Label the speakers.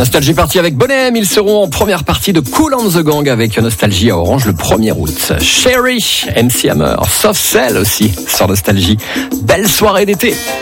Speaker 1: Nostalgie partie avec Bonhomme. Ils seront en première partie de Kool and the Gang avec Nostalgie à Orange le 1er août. Sherry, MC Hammer, Soft Cell aussi sur Nostalgie. Belle soirée d'été.